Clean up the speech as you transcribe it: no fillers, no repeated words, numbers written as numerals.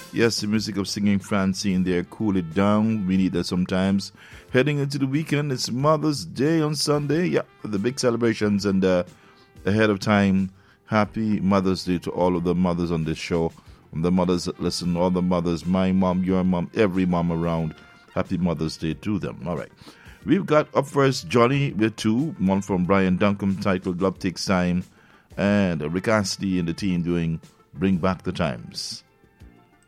Yes, the music of singing Francine there, cool it down. We need that sometimes. Heading into the weekend, it's Mother's Day on Sunday. Yeah, the big celebrations and ahead of time, happy Mother's Day to all of the mothers on this show. And the mothers that listen, all the mothers, my mom, your mom, every mom around. Happy Mother's Day to them. All right. We've got up first Johnny with two, one from Brian Duncombe titled Love Takes Time, and Rick Astley and the team doing Bring Back the Times.